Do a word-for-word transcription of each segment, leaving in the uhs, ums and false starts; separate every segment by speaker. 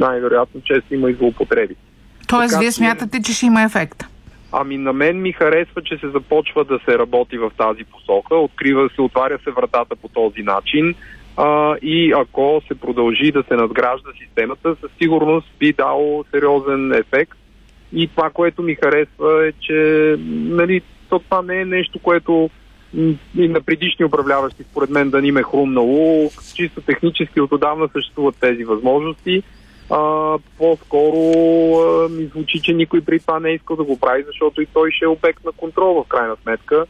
Speaker 1: най-вероятно често има и злоупотреби.
Speaker 2: Тоест,
Speaker 1: така,
Speaker 2: вие смятате, че ще има ефект?
Speaker 1: Ами на мен ми харесва, че се започва да се работи в тази посока. Открива се, отваря се вратата по този начин. А, и ако се продължи да се надгражда системата, със сигурност би дало сериозен ефект. И това, което ми харесва е, че нали, това не е нещо, което и на предишни управляващи, според мен, да ни ме хрумнало. Чисто технически отдавна съществуват тези възможности. А, по-скоро а, ми звучи, че никой при това не е искал да го прави, защото и той ще е обект на контрол в крайна сметка.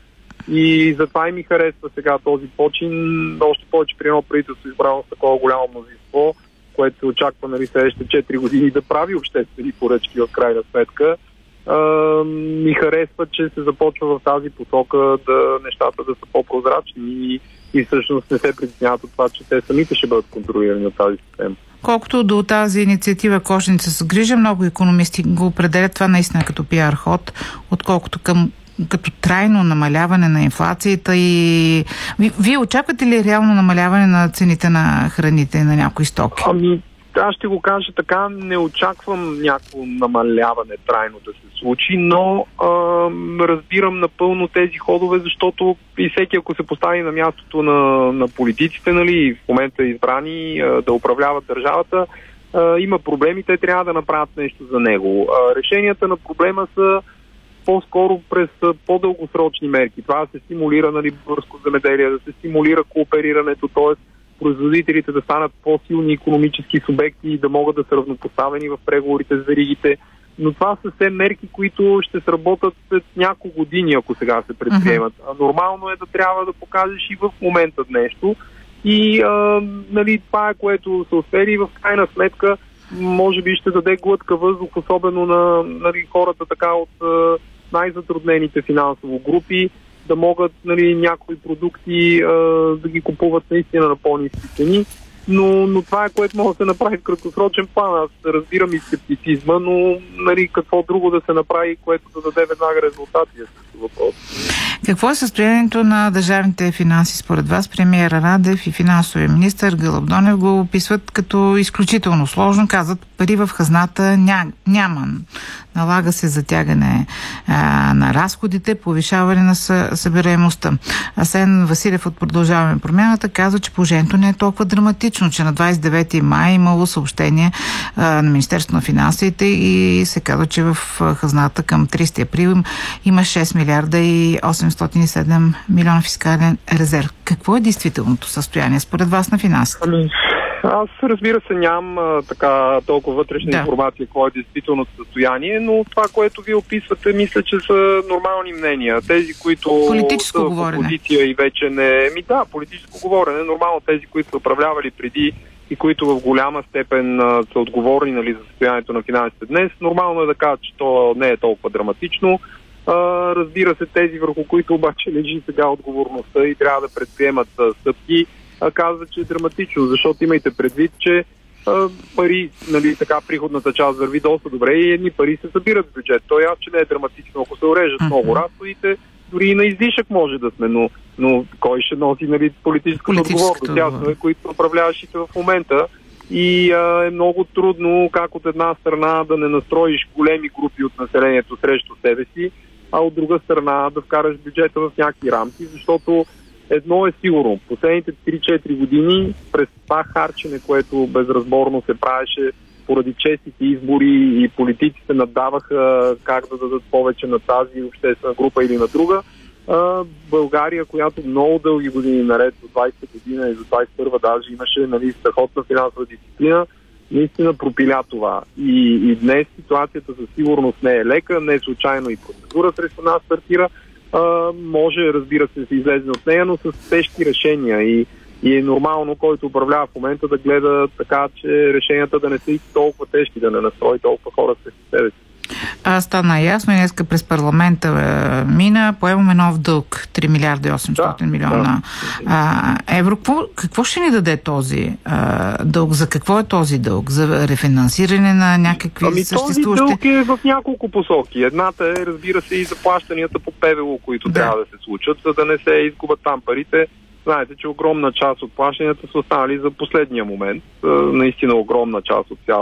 Speaker 1: И затова и ми харесва сега този почин, още повече при едно правителство избрано с такова голямо мнозинство, което се очаква нали, следващите четири години да прави обществени поръчки в крайна сметка. Uh, ми харесва, че се започва в тази посока да нещата да са по-прозрачни и, и всъщност не се притесняват от това, че те самите ще бъдат контролирани от тази система.
Speaker 2: Колкото до тази инициатива Кошница с грижа, много икономисти го определят това наистина като пиар ход, отколкото към като трайно намаляване на инфлацията и... Ви, вие очаквате ли реално намаляване на цените на храните и на някои стоки?
Speaker 1: Ами, аз ще го кажа така, не очаквам някакво намаляване трайно да се случи, но а, разбирам напълно тези ходове, защото и всеки, ако се постави на мястото на, на политиците, нали, в момента избрани а, да управляват държавата, а, има проблеми, те трябва да направят нещо за него. А, решенията на проблема са по-скоро през по-дългосрочни мерки. Това да се стимулира нали, българско земеделие, да се стимулира кооперирането, т.е. производителите да станат по-силни икономически субекти и да могат да са равнопоставени в преговорите с веригите. Но това са все мерки, които ще сработят след няколко години, ако сега се предприемат. А нормално е да трябва да покажеш и в момента нещо. И а, нали, това е което се успели и в крайна сметка може би ще даде глътка въздух, особено на нали, хората така от а, най-затруднените финансово групи, да могат нали, някои продукти а, да ги купуват наистина на по-ниски цени. Но, но това е което може да се направи в краткосрочен план. Аз разбирам и скептицизма, но нали, какво друго да се направи, което да даде веднага резултати е също въпрос.
Speaker 2: Какво е състоянието на държавните финанси според вас? Премиера Радев и финансовия министър Гълъб Донев го описват като изключително сложно. Казват, пари в хазната ня, няма. Налага се затягане а, на разходите, повишаване на събираемостта. Асен Василев от Продължаваме промяната казва, че положението не е толкова драматично, че на двадесет и девети май имало съобщение а, на Министерството на финансите и се казва, че в хазната към тридесети април има шест милиарда и осемстотин и седем милиона фискален резерв. Какво е действителното състояние според вас на финансите?
Speaker 1: Ами, аз разбира се нямам а, така толкова вътрешна да. информация, какво е действителното състояние, но това, което ви описвате, мисля, че са нормални мнения. Тези, които
Speaker 2: политическо
Speaker 1: са
Speaker 2: говорене.
Speaker 1: в опозиция и вече не... Ми да, политическо говорене. Нормално тези, които са управлявали преди и които в голяма степен а, са отговорни нали, за състоянието на финансите днес, нормално е да кажат, че то не е толкова драматично. Uh, разбира се, тези върху които обаче лежи сега отговорността и трябва да предприемат uh, стъпки, uh, казва, че е драматично, защото имайте предвид, че uh, пари, нали, така приходната част върви доста добре и едни пари се събират в бюджет. То ясно, че не е драматично, ако се урежат uh-huh. много разходите, дори и на излишък може да сме, но, но кой ще носи нали, политическата отговорност? Ясно е, които управляващите в момента. И а, е много трудно как от една страна да не настроиш големи групи от населението срещу себе си, а от друга страна да вкараш бюджета в някакви рамки, защото едно е сигурно. Последните три-четири години през това харчене, което безразборно се правеше поради честите избори и политиците надаваха как да дадат повече на тази обществена група или на друга, България, която много дълги години наред до двадесета година и до двадесет и първа даже имаше нали, страхотна финансова дисциплина, наистина пропиля това. И, и днес ситуацията със сигурност не е лека, не е случайно и процедура срещу нас стартира. А, може, разбира се, да се излезе от нея, но с тежки решения. И, и е нормално, който управлява в момента да гледа така, че решенията да не са и толкова тежки, да не настрои толкова хора срещу себе си.
Speaker 2: А, стана ясно и днеска през парламента е, мина, поемаме нов дълг три милиарда и осемстотин да, милиона да. А, евро. Какво, какво ще ни даде този а, дълг? За какво е този дълг? За рефинансиране на някакви
Speaker 1: ами,
Speaker 2: съществуващи...
Speaker 1: Този дълг е в няколко посоки. Едната е, разбира се, и заплащанията по ПВУ, които да. трябва да се случат, за да не се изгубят там парите. Знаете, че огромна част от плащанията са останали за последния момент. Наистина огромна част от цялата